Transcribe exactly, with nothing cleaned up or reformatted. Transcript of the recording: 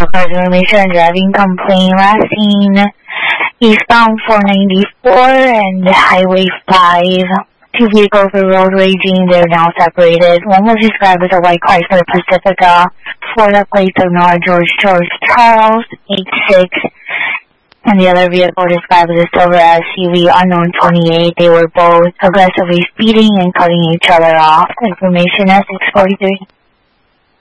Cars information, driving complaint, last seen eastbound four ninety-four and Highway five. Two vehicles were road raging, they're now separated. One was described as a white Chrysler Pacifica, Florida plates of Nora George George Charles, eight six, and the other vehicle described as a silver S U V, unknown twenty-eight. They were both aggressively speeding and cutting each other off. Information at six forty-three.